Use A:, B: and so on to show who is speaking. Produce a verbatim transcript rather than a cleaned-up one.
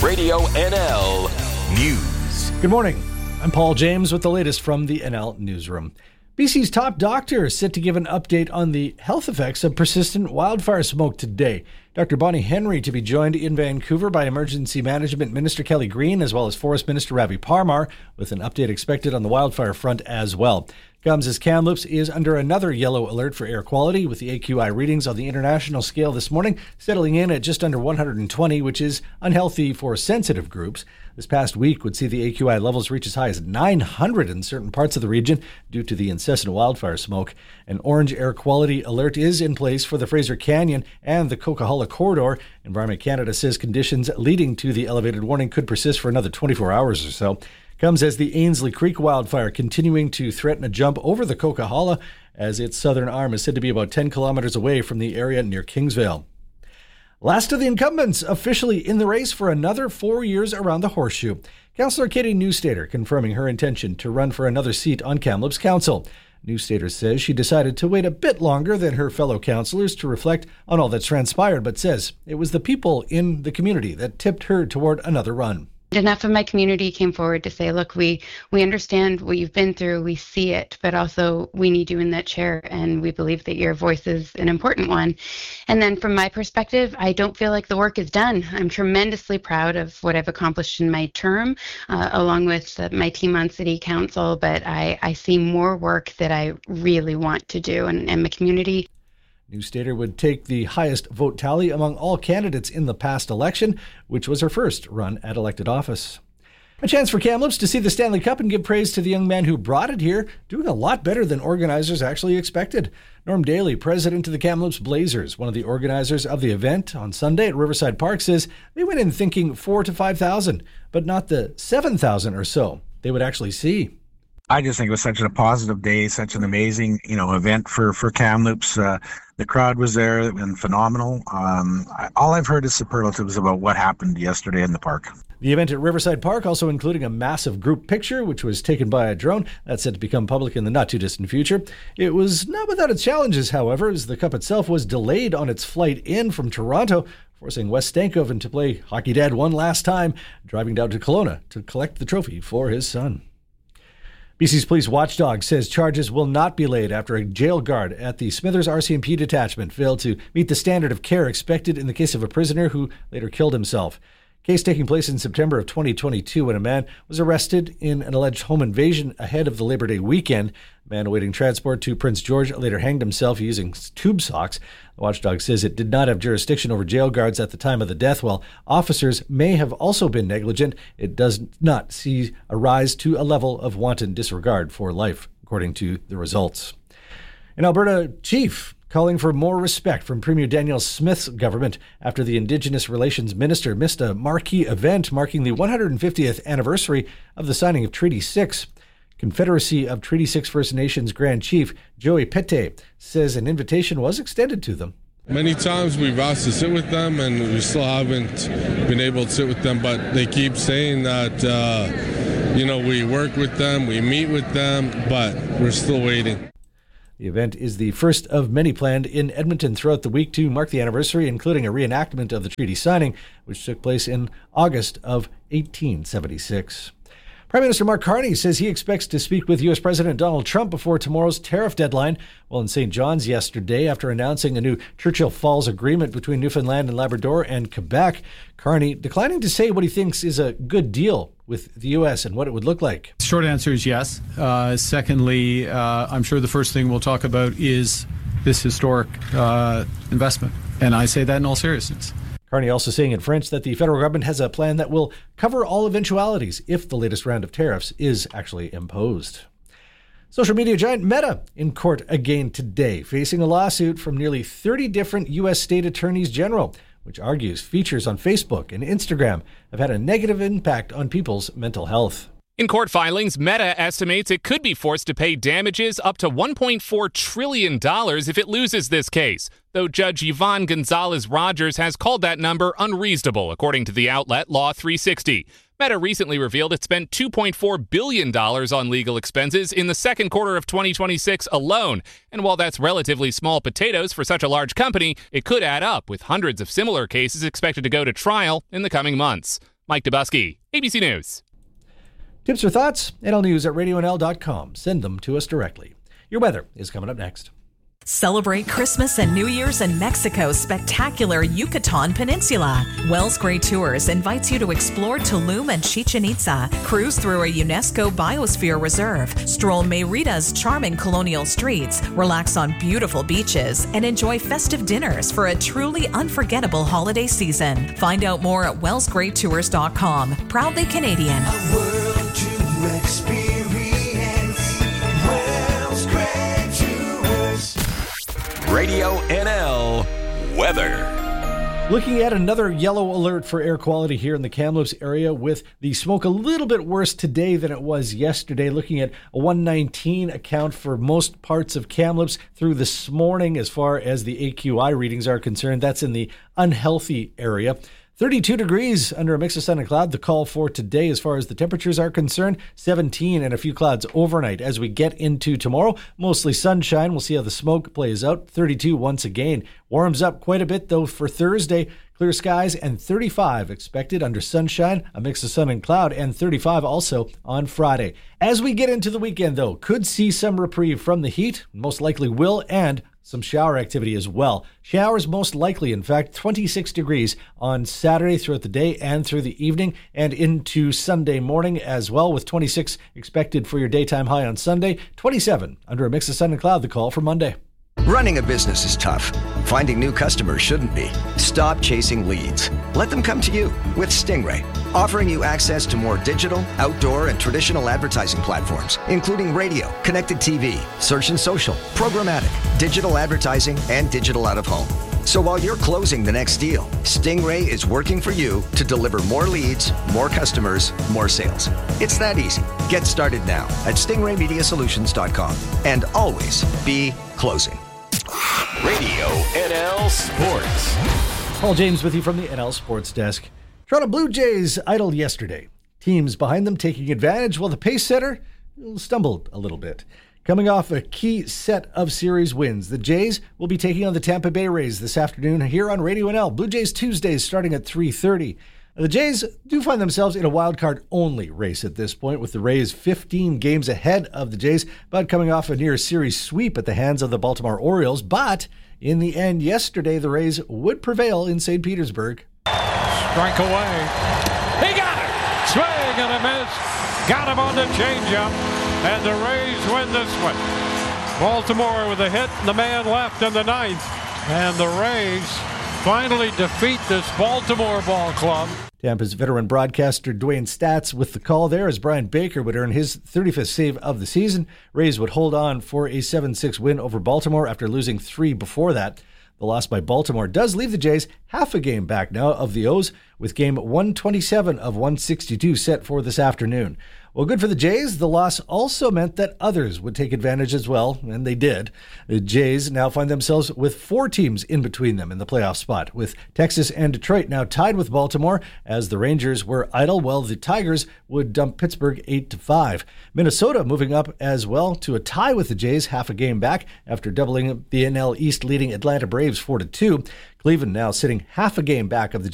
A: Radio N L News.
B: Good morning. I'm Paul James with the latest from the N L Newsroom. B C's top doctor is set to give an update on the health effects of persistent wildfire smoke today. Doctor Bonnie Henry to be joined in Vancouver by Emergency Management Minister Kelly Green as well as Forest Minister Ravi Parmar, with an update expected on the wildfire front as well. Comes as Kamloops is under another yellow alert for air quality, with the A Q I readings on the international scale this morning settling in at just under one hundred twenty, which is unhealthy for sensitive groups. This past week would see the A Q I levels reach as high as nine hundred in certain parts of the region due to the incessant wildfire smoke. An orange air quality alert is in place for the Fraser Canyon and the Coquihalla corridor. Environment Canada says conditions leading to the elevated warning could persist for another twenty-four hours or so. Comes as the Ainslie Creek wildfire continuing to threaten a jump over the Coquihalla, as its southern arm is said to be about ten kilometers away from the area near Kingsvale. Last of the incumbents officially in the race for another four years around the Horseshoe. Councillor Katie Newstater confirming her intention to run for another seat on Kamloops Council. Newstater says she decided to wait a bit longer than her fellow councillors to reflect on all that's transpired, but says it was the people in the community that tipped her toward another run.
C: Enough of my community came forward to say, look, we, we understand what you've been through, we see it, but also we need you in that chair, and we believe that your voice is an important one. And then from my perspective, I don't feel like the work is done. I'm tremendously proud of what I've accomplished in my term, uh, along with uh, my team on City Council, but I, I see more work that I really want to do, and, and my community.
B: Newstater would take the highest vote tally among all candidates in the past election, which was her first run at elected office. A chance for Kamloops to see the Stanley Cup and give praise to the young man who brought it here, doing a lot better than organizers actually expected. Norm Daly, president of the Kamloops Blazers, one of the organizers of the event on Sunday at Riverside Park, says they went in thinking four to five thousand, but not the seven thousand or so they would actually see.
D: I just think it was such a positive day, such an amazing, you know, event for, for Kamloops. Uh, the crowd was there and phenomenal. Um, I, all I've heard is superlatives about what happened yesterday in the park.
B: The event at Riverside Park also including a massive group picture, which was taken by a drone. That's set to become public in the not-too-distant future. It was not without its challenges, however, as the Cup itself was delayed on its flight in from Toronto, forcing Wes Stankoven to play Hockey Dad one last time, driving down to Kelowna to collect the trophy for his son. B C's police watchdog says charges will not be laid after a jail guard at the Smithers R C M P detachment failed to meet the standard of care expected in the case of a prisoner who later killed himself. Case taking place in September of twenty twenty-two when a man was arrested in an alleged home invasion ahead of the Labor Day weekend. A man awaiting transport to Prince George later hanged himself using tube socks. The watchdog says it did not have jurisdiction over jail guards at the time of the death. While officers may have also been negligent, it does not see a rise to a level of wanton disregard for life, according to the results. An Alberta chief calling for more respect from Premier Danielle Smith's government after the Indigenous Relations Minister missed a marquee event marking the one hundred fiftieth anniversary of the signing of Treaty six. Confederacy of Treaty six First Nations Grand Chief Joey Pete says an invitation was extended to them.
E: Many times we've asked to sit with them and we still haven't been able to sit with them, but they keep saying that, uh, you know, we work with them, we meet with them, but we're still waiting.
B: The event is the first of many planned in Edmonton throughout the week to mark the anniversary, including a reenactment of the treaty signing, which took place in August of eighteen seventy-six. Prime Minister Mark Carney says he expects to speak with U S President Donald Trump before tomorrow's tariff deadline. While in Saint John's yesterday, after announcing a new Churchill Falls agreement between Newfoundland and Labrador and Quebec, Carney declining to say what he thinks is a good deal with the U S and what it would look like.
F: Short answer is yes. Uh, secondly, uh, I'm sure the first thing we'll talk about is this historic uh, investment. And I say that in all seriousness.
B: Carney also saying in French that the federal government has a plan that will cover all eventualities if the latest round of tariffs is actually imposed. Social media giant Meta in court again today, facing a lawsuit from nearly thirty different U S state attorneys general, which argues features on Facebook and Instagram have had a negative impact on people's mental health.
G: In court filings, Meta estimates it could be forced to pay damages up to one point four trillion dollars if it loses this case, though Judge Yvonne Gonzalez-Rogers has called that number unreasonable, according to the outlet Law three sixty. Meta recently revealed it spent two point four billion dollars on legal expenses in the second quarter of twenty twenty-six alone. And while that's relatively small potatoes for such a large company, it could add up, with hundreds of similar cases expected to go to trial in the coming months. Mike Dubusky, A B C News.
B: Tips or thoughts? N L News at radio N L dot com. Send them to us directly. Your weather is coming up next.
H: Celebrate Christmas and New Year's in Mexico's spectacular Yucatan Peninsula. Wells Gray Tours invites you to explore Tulum and Chichen Itza, cruise through a UNESCO Biosphere Reserve, stroll Merida's charming colonial streets, relax on beautiful beaches, and enjoy festive dinners for a truly unforgettable holiday season. Find out more at wells gray tours dot com. Proudly Canadian.
I: A world to experience. Wells Gray Tours.
A: Radio N L weather.
B: Looking at another yellow alert for air quality here in the Kamloops area, with the smoke a little bit worse today than it was yesterday. Looking at a one nineteen account for most parts of Kamloops through this morning as far as the A Q I readings are concerned. That's in the unhealthy area. thirty-two degrees under a mix of sun and cloud. The call for today as far as the temperatures are concerned, seventeen and a few clouds overnight. As we get into tomorrow, mostly sunshine. We'll see how the smoke plays out. thirty-two once again. Warms up quite a bit though for Thursday. Clear skies and thirty-five expected under sunshine, a mix of sun and cloud, and thirty-five also on Friday. As we get into the weekend though, could see some reprieve from the heat, most likely will, and some shower activity as well. Showers most likely, in fact, twenty-six degrees on Saturday throughout the day and through the evening and into Sunday morning as well, with twenty-six expected for your daytime high on Sunday, twenty-seven under a mix of sun and cloud. The call for Monday.
J: Running a business is tough. Finding new customers shouldn't be. Stop chasing leads. Let them come to you with Stingray, offering you access to more digital, outdoor, and traditional advertising platforms, including radio, connected T V, search and social, programmatic, digital advertising, and digital out-of-home. So while you're closing the next deal, Stingray is working for you to deliver more leads, more customers, more sales. It's that easy. Get started now at stingray media solutions dot com and always be closing.
A: Radio N L Sports.
B: Paul James with you from the N L Sports Desk. Toronto Blue Jays idled yesterday. Teams behind them taking advantage while the pace setter stumbled a little bit. Coming off a key set of series wins, the Jays will be taking on the Tampa Bay Rays this afternoon here on Radio N L. Blue Jays Tuesdays starting at three thirty. The Jays do find themselves in a wildcard-only race at this point, with the Rays fifteen games ahead of the Jays, but coming off a near-series sweep at the hands of the Baltimore Orioles. But in the end, yesterday, the Rays would prevail in Saint Petersburg.
K: Strike away. He got it! Swing and a miss. Got him on the changeup, and the Rays win this one. Baltimore with a hit, and the man left in the ninth, and the Rays finally defeat this Baltimore ball club.
B: Tampa's veteran broadcaster Dwayne Statz with the call there, as Brian Baker would earn his thirty-fifth save of the season. Rays would hold on for a seven six win over Baltimore after losing three before that. The loss by Baltimore does leave the Jays half a game back now of the O's, with game one twenty-seven of one sixty-two set for this afternoon. Well, good for the Jays. The loss also meant that others would take advantage as well, and they did. The Jays now find themselves with four teams in between them in the playoff spot, with Texas and Detroit now tied with Baltimore, as the Rangers were idle, while the Tigers would dump Pittsburgh eight to five. Minnesota moving up as well to a tie with the Jays, half a game back after doubling the N L East leading Atlanta Braves four to two. Cleveland now sitting half a game back of the